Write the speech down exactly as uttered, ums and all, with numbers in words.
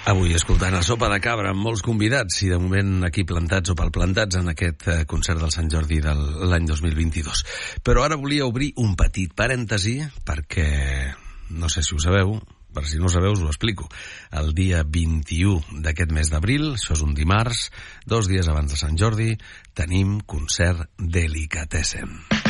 Avui escoltant el Sopa de Cabra amb molts convidats i de moment aquí plantats o palplantats en aquest concert del Sant Jordi de l'any dos mil vint-i-dos. Però ara volia obrir un petit parèntesi perquè, no sé si ho sabeu, per si no ho sabeu us ho explico. El dia vint-i-u d'aquest mes d'abril, això és un dimarts, dos dies abans de Sant Jordi, tenim concert Delicatessen.